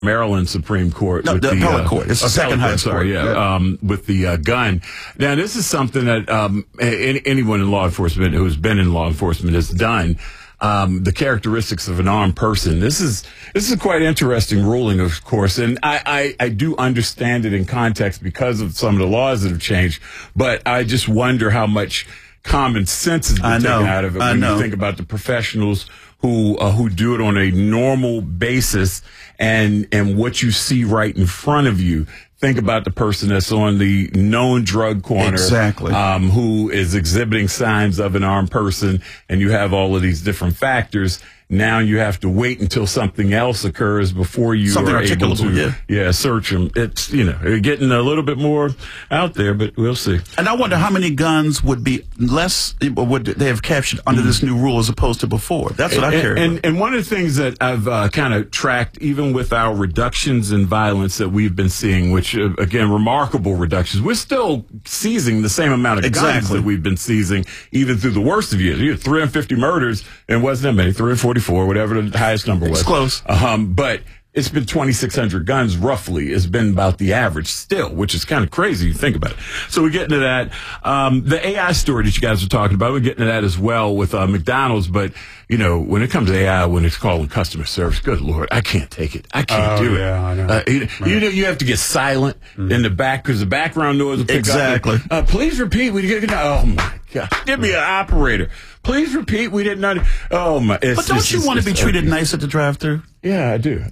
Maryland Supreme Court. No, with the appellate court. It's the second highest court. Sorry, yeah. With the gun. Now, this is something that anyone in law enforcement who's been in law enforcement has done. The characteristics of an armed person. This is a quite interesting ruling, of course, and I do understand it in context because of some of the laws that have changed. But I just wonder how much common sense has been taken out of it when you think about the professionals who do it on a normal basis and what you see right in front of you. Think about the person that's on the known drug corner, exactly, who is exhibiting signs of an armed person, and you have all of these different factors. Now you have to wait until something else occurs before you are able to search them. It's, getting a little bit more out there, but we'll see. And I wonder how many guns would be less, would they have captured under this new rule as opposed to before? That's what I care about. And one of the things that I've kind of tracked, even with our reductions in violence that we've been seeing, which, again, remarkable reductions, we're still seizing the same amount of guns that we've been seizing, even through the worst of years. You had 350 murders, and wasn't that many, 344. Whatever the highest number was. It's close. But it's been 2,600 guns, roughly, has been about the average still, which is kind of crazy if you think about it. So we get into that. The AI story that you guys were talking about, we're getting into that as well with McDonald's. But, when it comes to AI, when it's calling customer service, good Lord, I can't take it. I can't do it. Yeah, I know. You have to get silent in the back because the background noise will pick up. Please repeat. Oh, my God. Give me an operator. Please repeat. We didn't know. Oh, my. But don't you want to be treated nice at the drive-thru? Yeah, I do.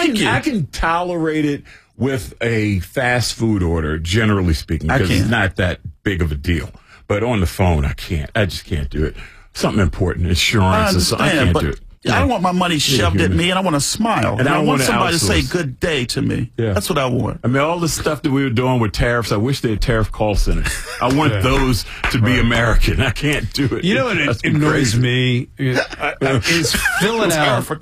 I can tolerate it with a fast food order, generally speaking, because it's not that big of a deal. But on the phone, I can't. I just can't do it. Something important, insurance or something. I can't do it. I don't want my money shoved at me, and I want to smile. And I want somebody to say good day to me. Yeah. That's what I want. I mean, all the stuff that we were doing with tariffs, I wish they had tariff call centers. I want those to be American. I can't do it. You know what annoys me is filling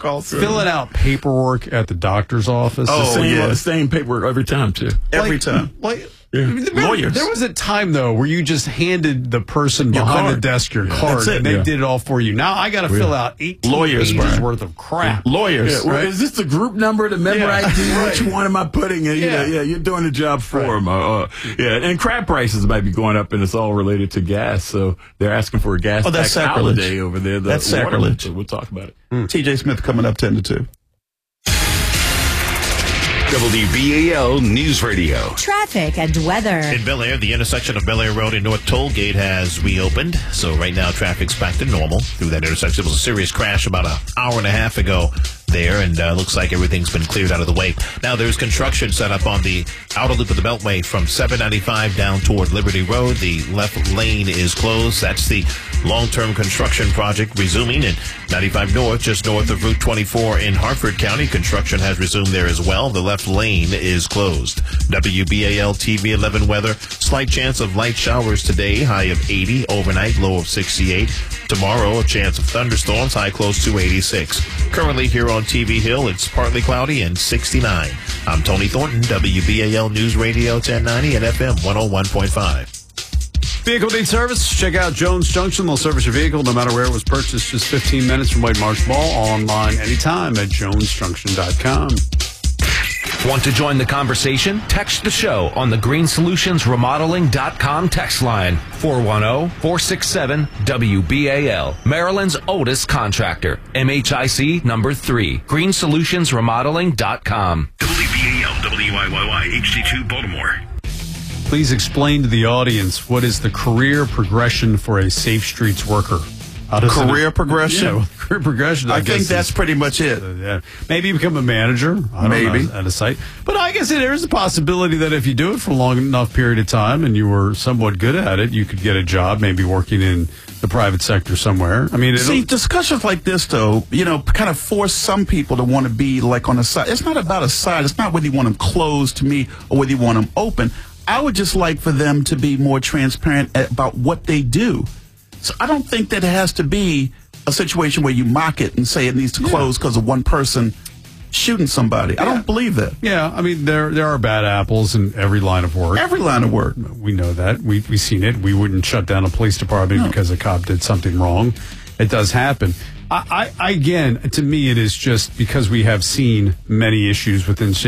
out paperwork at the doctor's office. The same paperwork every time, too. Every time. Lawyers. There was a time, though, where you just handed the person behind the desk your card, and they did it all for you. Now I got to fill out 18 pages worth of crap. Lawyers. Right? Is this the group number, the member ID? Which one am I putting in? You're doing the job for them. And crab prices might be going up, and it's all related to gas. So they're asking for a gas tax holiday over there. That's sacrilege. We'll talk about it. T.J. Smith coming up 10 to 2. WBAL News Radio. Traffic and weather. In Bel Air, the intersection of Bel Air Road and North Tollgate has reopened. So right now, traffic's back to normal through that intersection. It was a serious crash about an hour and a half ago there, and looks like everything's been cleared out of the way. Now there's construction set up on the outer loop of the Beltway from 795 down toward Liberty Road. The left lane is closed. That's the long-term construction project resuming in 95 North, just north of Route 24 in Hartford County. Construction has resumed there as well. The left lane is closed. WBAL TV 11 weather. Slight chance of light showers today, high of 80. Overnight, low of 68. Tomorrow, a chance of thunderstorms, high close to 86. Currently here on TV Hill, it's partly cloudy and 69. I'm Tony Thornton, WBAL News Radio 1090 and FM 101.5. Vehicle needs service? Check out Jones Junction. They'll service your vehicle no matter where it was purchased. Just 15 minutes from White Marsh Mall. Online anytime at jonesjunction.com. Want to join the conversation? Text the show on the greensolutionsremodeling.com text line 410-467-WBAL. Maryland's oldest contractor. MHIC number 3. greensolutionsremodeling.com. WBAL WIYY HD2 Baltimore. Please explain to the audience what is the career progression for a Safe Streets worker. Career progression? Career progression. I think that's pretty much it. Maybe you become a manager. Maybe at a site. But I guess there is a possibility that if you do it for a long enough period of time and you were somewhat good at it, you could get a job, maybe working in the private sector somewhere. I mean, discussions like this, though, kind of force some people to want to be like on the side. It's not about a side. It's not whether you want them closed to me or whether you want them open. I would just like for them to be more transparent about what they do. So I don't think that it has to be a situation where you mock it and say it needs to close because of one person shooting somebody. I don't believe that. Yeah, I mean, there are bad apples in every line of work. Every line of work. We know that. We've seen it. We wouldn't shut down a police department because a cop did something wrong. It does happen. I again, to me, it is just because we have seen many issues within